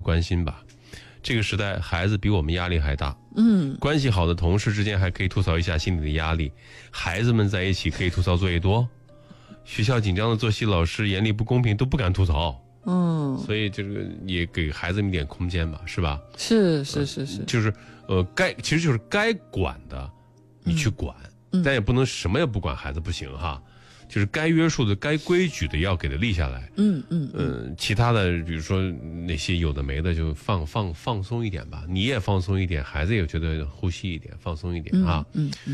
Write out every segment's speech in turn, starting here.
关心吧。这个时代孩子比我们压力还大，关系好的同事之间还可以吐槽一下心里的压力，孩子们在一起可以吐槽作业多，学校紧张的作息，老师严厉不公平都不敢吐槽，所以这个也给孩子们一点空间吧，是吧？ 是， 就是其实就是该管的你去管，但也不能什么也不管，孩子不行哈。就是该约束的、该规矩的要给他立下来。其他的，比如说那些有的没的，就放松一点吧。你也放松一点，孩子也觉得呼吸一点，放松一点啊。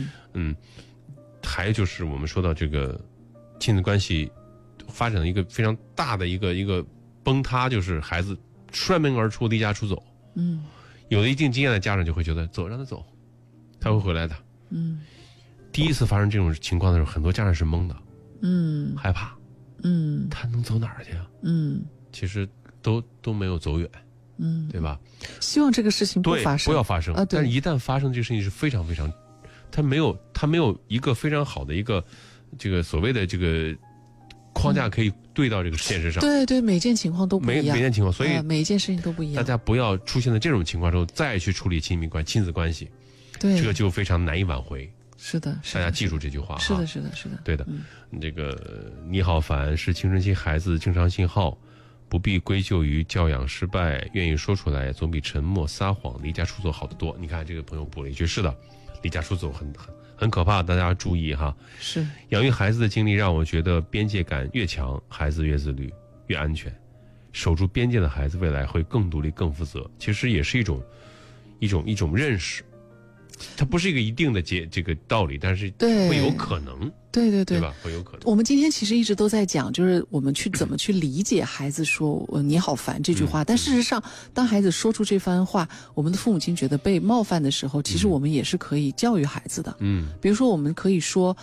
还有就是我们说到这个亲子关系发展的一个非常大的一个崩塌，就是孩子摔门而出，离家出走。有了一定经验的家长就会觉得走，让他走，他会回来的。第一次发生这种情况的时候，很多家长是懵的。害怕，他能走哪儿去啊？其实都没有走远，对吧？ 希望这个事情不发生， 不要发生。但是一旦发生，这个事情是非常非常，他没有一个非常好的一个这个所谓的这个框架可以对到这个现实上。 对，每件情况都不一样， 每件情况，所以每一件事情都不一样。 大家不要出现在这种情况之后再去处理亲子关系， 对， 这个就非常难以挽回。 是的， 大家记住这句话。 是的， 对的。这个你好烦是青春期孩子正常信号，不必归咎于教养失败，愿意说出来总比沉默撒谎离家出走好得多。你看这个朋友补了一句，是的，离家出走很可怕，大家要注意哈。 是养育孩子的经历让我觉得边界感越强，孩子越自律越安全，守住边界的孩子未来会更独立更负责。其实也是一种认识。它不是一个一定的这个道理，但是会有可能，对吧？会有可能。 我们今天其实一直都在讲，就是我们怎么去理解孩子说“你好烦”这句话。但事实上，当孩子说出这番话，我们的父母亲觉得被冒犯的时候，其实我们也是可以教育孩子的。比如说我们可以说，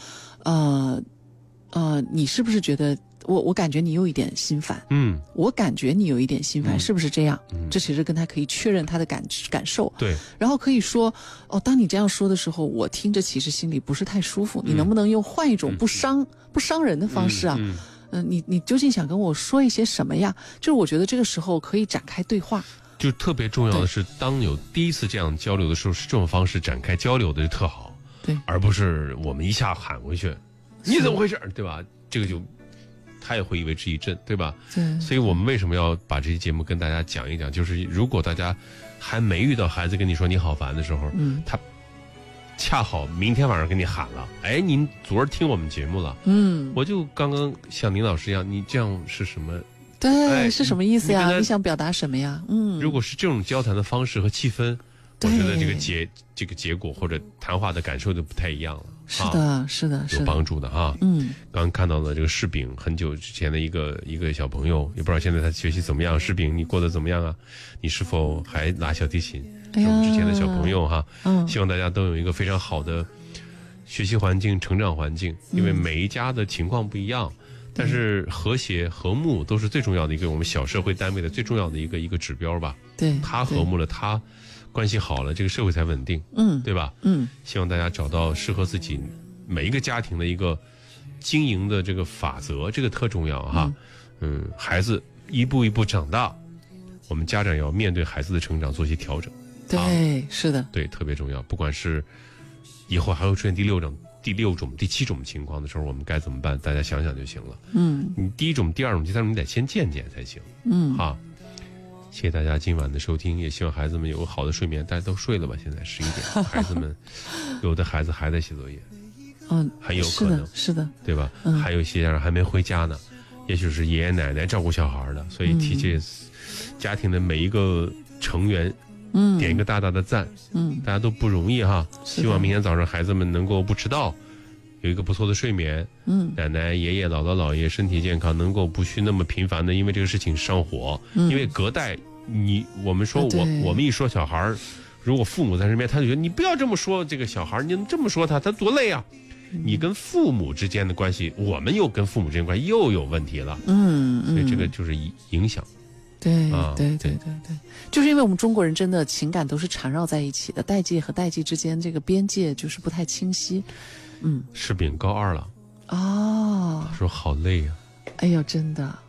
你是不是觉得？我感觉你有一点心烦，我感觉你有一点心烦，是不是这样？这其实跟他可以确认他的感受， 对。 然后可以说，当你这样说的时候，我听着其实心里不是太舒服，你能不能用换一种不伤人的方式啊？你究竟想跟我说一些什么呀？就是我觉得这个时候可以展开对话。 就特别重要的是，当有第一次这样交流的时候，是这种方式展开交流的就特好， 对， 而不是我们一下喊回去，你怎么回事，对吧？这个就。他也会以为之一振，对吧？ 对， 所以我们为什么要把这期节目跟大家讲一讲？就是如果大家还没遇到孩子跟你说你好烦的时候，他恰好明天晚上跟你喊了，哎，您昨儿听我们节目了，我就刚刚像林老师一样，你这样是什么？ 对，是什么意思呀？你想表达什么呀？ 如果是这种交谈的方式和气氛，我觉得这个结果或者谈话的感受就不太一样了。 是的， 有帮助的哈。刚看到了这个柿饼，很久之前的一个小朋友，也不知道现在他学习怎么样。柿饼，你过得怎么样啊？你是否还拉小提琴？是我们之前的小朋友哈。希望大家都有一个非常好的学习环境、成长环境，因为每一家的情况不一样，但是和谐和睦都是最重要的一个我们小社会单位的最重要的一个指标吧。 对， 他和睦了，他关系好了，这个社会才稳定，对吧？希望大家找到适合自己每一个家庭的一个经营的这个法则，这个特重要哈。孩子一步一步长大，我们家长要面对孩子的成长做些调整。 对，是的， 对，特别重要。不管是以后还会出现第六种、第七种情况的时候，我们该怎么办？大家想想就行了。你第一种、第二种、第三种，你得先见才行。谢谢大家今晚的收听，也希望孩子们有好的睡眠。大家都睡了吧？现在11点，孩子们有的孩子还在写作业，很有可能是的， 对吧？还有一些家长还没回家呢，也许是爷爷奶奶照顾小孩的，所以提起家庭的每一个成员，点一个大大的赞，大家都不容易哈。希望明天早上孩子们能够不迟到，有一个不错的睡眠，奶奶、爷爷、姥姥、姥爷身体健康，能够不需那么频繁的因为这个事情上火，因为隔代，我们一说小孩，如果父母在身边，他就觉得你不要这么说这个小孩，你这么说他多累啊。你跟父母之间的关系，我们又跟父母之间关系又有问题了，所以这个就是影响。 对，就是因为我们中国人真的情感都是缠绕在一起的，代际和代际之间这个边界就是不太清晰。柿饼高2了他说好累啊。 哎呦，真的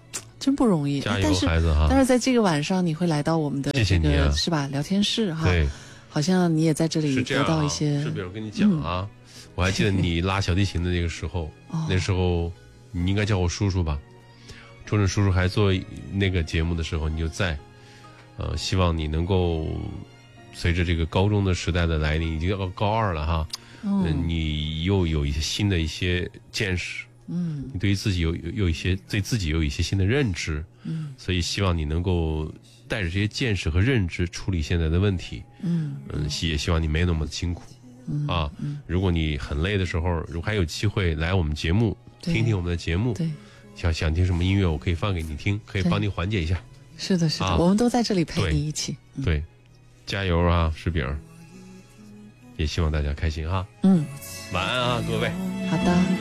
真不容易。 加油，孩子哈！ 但是在这个晚上，你会来到我们的这个是吧聊天室哈？ 对， 好像你也在这里得到一些。 是比如跟你讲啊，我还记得你拉小提琴的那个时候，那时候你应该叫我叔叔吧？周正叔叔还做那个节目的时候，你就在。希望你能够随着这个高中的时代的来临，已经要高2了哈。你又有一些新的一些见识。你对于自己有一些对自己有一些新的认知。所以希望你能够带着这些见识和认知处理现在的问题。也希望你没那么辛苦。如果你很累的时候，如果还有机会来我们节目听听我们的节目， 对， 想听什么音乐，我可以放给你听，可以帮你缓解一下。 是的，是的，我们都在这里陪你一起。 对，加油啊，柿饼！也希望大家开心哈。 晚安啊，各位。 好的。